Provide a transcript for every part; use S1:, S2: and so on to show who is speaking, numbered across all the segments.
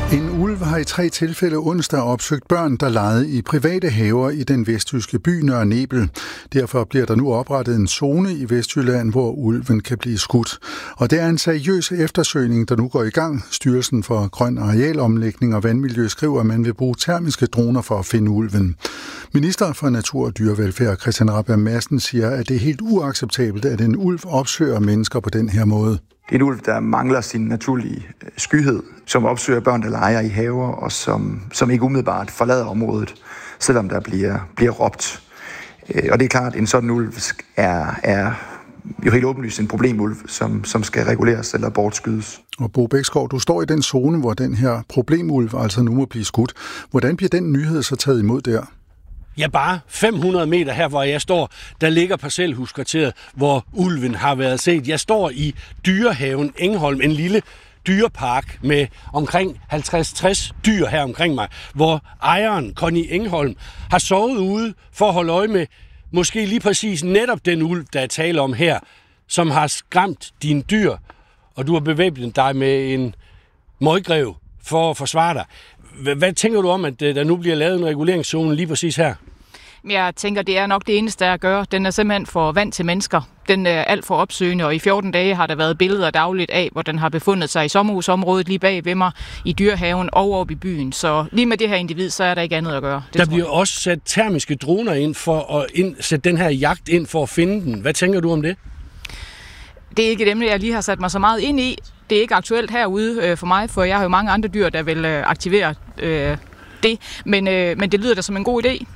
S1: En ulv har i 3 tilfælde onsdag opsøgt børn, der legede i private haver i den vestjyske by Nørre Nebel. Derfor bliver der nu oprettet en zone i Vestjylland, hvor ulven kan blive skudt. Og det er en seriøs eftersøgning, der nu går i gang. Styrelsen for Grøn Arealomlægning og Vandmiljø skriver, at man vil bruge termiske droner for at finde ulven. Minister for Natur og Dyrevelfærd Christian Rabjerg Madsen siger, at det er helt uacceptabelt, at en ulv opsøger mennesker på den her måde.
S2: Det er en ulv, der mangler sin naturlige skyhed, som opsøger børn, der leger i haver, og som ikke umiddelbart forlader området, selvom der bliver råbt. Og det er klart, at en sådan ulv er jo helt åbenlyst en problemulv, som skal reguleres eller bortskydes.
S1: Og Bo Bækskov, du står i den zone, hvor den her problemulv altså nu må blive skudt. Hvordan bliver den nyhed så taget imod der?
S3: Ja, bare 500 meter her, hvor jeg står, der ligger parcelhuskvarteret, hvor ulven har været set. Jeg står i Dyrehaven Engholm, en lille dyrepark med omkring 50-60 dyr her omkring mig, hvor ejeren, Conny Engholm, har sovet ude for at holde øje med måske lige præcis netop den ulv, der er tale om her, som har skræmt dine dyr, og du har bevæbnet dig med en møgrev for at forsvare dig. Hvad tænker du om, at der nu bliver lavet en reguleringszone lige præcis her?
S4: Jeg tænker, det er nok det eneste, der at gøre. Den er simpelthen for vant til mennesker. Den er alt for opsøgende, og i 14 dage har der været billeder dagligt af, hvor den har befundet sig i sommerhusområdet lige bag ved mig, i Dyrehaven og oppe i byen. Så lige med det her individ, så er der ikke andet at gøre.
S3: Der bliver også sat termiske droner ind for at sætte den her jagt ind for at finde den. Hvad tænker du om det?
S4: Det er ikke et emne, jeg lige har sat mig så meget ind i. Det er ikke aktuelt herude for mig, for jeg har jo mange andre dyr, der vil aktivere det. Men det lyder da som en god idé.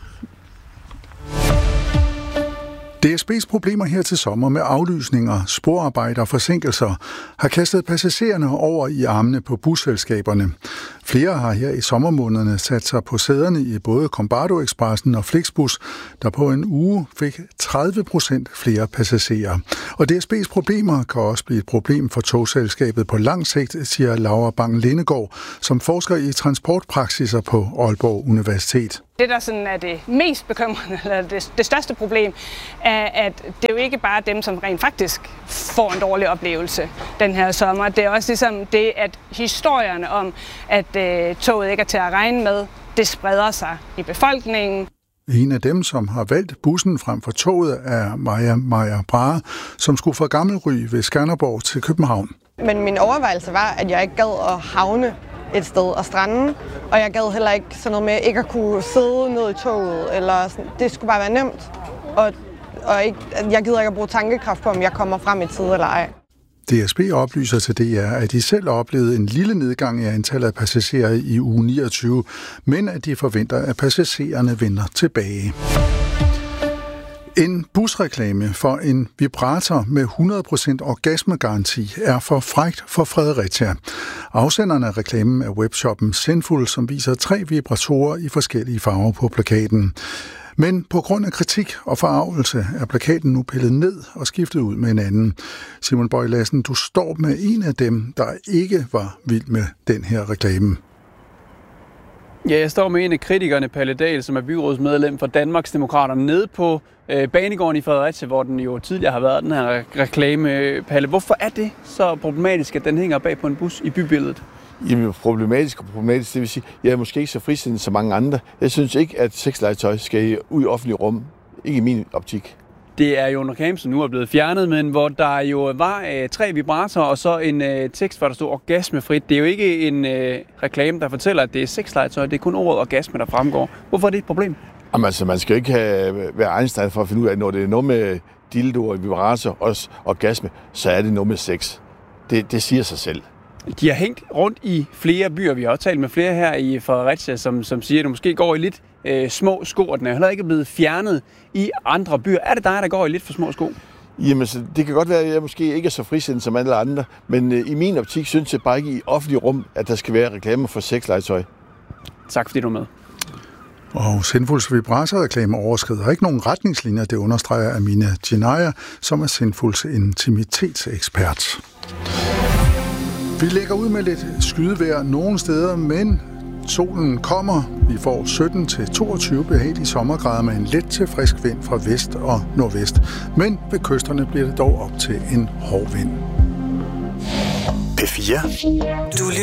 S1: DSB's problemer her til sommer med aflysninger, sporarbejder og forsinkelser har kastet passagererne over i armene på busselskaberne. Flere har her i sommermånederne sat sig på sæderne i både Combardo Expressen og Flixbus, der på en uge fik 30% flere passagerer. Og DSB's problemer kan også blive et problem for togselskabet på lang sigt, siger Laura Bang-Lindegaard, som forsker i transportpraksiser på Aalborg Universitet.
S5: Det, der sådan er det mest bekymrende, eller det største problem, er, at det er jo ikke bare dem, som rent faktisk får en dårlig oplevelse den her sommer. Det er også ligesom det, at historierne om, at toget ikke er til at regne med, det spreder sig i befolkningen.
S1: En af dem, som har valgt bussen frem for toget, er Maja Brahe, som skulle fra Gammelry ved Skanderborg til København.
S6: Men min overvejelse var, at jeg ikke gad at havne et sted og strande, og jeg gad heller ikke sådan noget med ikke at kunne sidde ned i toget, eller sådan. Det skulle bare være nemt, og ikke, jeg gider ikke at bruge tankekraft på, om jeg kommer frem i tide eller ej.
S1: DSB oplyser til DR, at de selv oplevede en lille nedgang i antallet af passagerer i uge 29, men at de forventer, at passagererne vender tilbage. En busreklame for en vibrator med 100% orgasmegaranti er for frækt for Fredericia. Afsenderen af reklamen er webshoppen Sinful, som viser 3 vibratorer i forskellige farver på plakaten. Men på grund af kritik og forargelse er plakaten nu pillet ned og skiftet ud med en anden. Simon Bøje Lassen, du står med en af dem, der ikke var vild med den her reklame.
S7: Ja, jeg står med en af kritikerne, Palle Dahl, som er byrådsmedlem for Danmarksdemokraterne, nede på banegården i Fredericia, hvor den jo tidligere har været, den her reklame. Palle, hvorfor er det så problematisk, at den hænger bag på en bus i bybilledet?
S8: Jamen, problematisk, det vil sige, jeg er måske ikke så frisindet som mange andre. Jeg synes ikke, at sexlegetøj skal ud i offentlig rum. Ikke i min optik.
S7: Det er jo en reklame, som nu er blevet fjernet, men hvor der jo var 3 vibratorer og så en tekst, hvor der stod orgasmefrit. Det er jo ikke en reklame, der fortæller, at det er sexlegetøj. Det er kun ordet orgasme, der fremgår. Hvorfor er det et problem?
S8: Jamen, altså, man skal jo ikke være Einstein for at finde ud af, når det er noget med dildo og vibrator og orgasme, så er det noget med sex. Det siger sig selv.
S7: De har hængt rundt i flere byer. Vi har også talt med flere her i Fredericia, som siger, at det måske går i lidt små sko, og den er heller ikke blevet fjernet i andre byer. Er det dig, der går i lidt for små sko?
S8: Jamen, så det kan godt være, at jeg måske ikke er så frisindet som alle andre, men i min optik synes jeg bare ikke i offentlig rum, at der skal være reklamer for sexlegetøj.
S7: Tak fordi du er med.
S1: Og Sinfuls vibratorreklame overskrider ikke nogen retningslinjer, det understreger Amina Jinaya, som er Sinfuls intimitetsekspert. Vi lægger ud med lidt skydevejr nogle steder, men solen kommer. Vi får 17-22 behagelige sommergrader med en let til frisk vind fra vest og nordvest. Men ved kysterne bliver det dog op til en hård vind.
S9: P4.